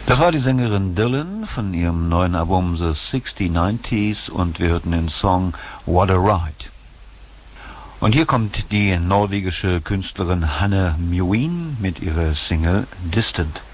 Das war die Sängerin Dylan von ihrem neuen Album The 6090s und wir hörten den Song What a Ride. Und hier kommt die norwegische Künstlerin Hanne Mjøen mit ihrer Single Distant.